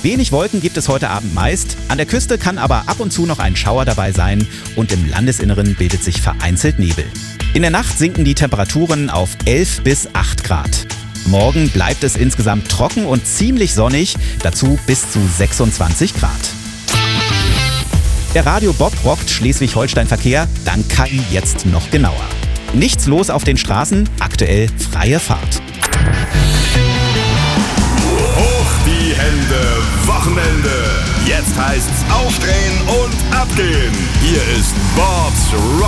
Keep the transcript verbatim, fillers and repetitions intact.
Wenig Wolken gibt es heute Abend meist. An der Küste kann aber ab und zu noch ein Schauer dabei sein und im Landesinneren bildet sich vereinzelt Nebel. In der Nacht sinken die Temperaturen auf elf bis acht Grad. Morgen bleibt es insgesamt trocken und ziemlich sonnig, dazu bis zu sechsundzwanzig Grad. Der Radio Bob rockt Schleswig-Holstein-Verkehr, dank K I jetzt noch genauer. Nichts los auf den Straßen, aktuell freie Fahrt. Hoch die Hände, Wochenende. Jetzt heißt's aufdrehen und abgehen. Hier ist Bob's Rock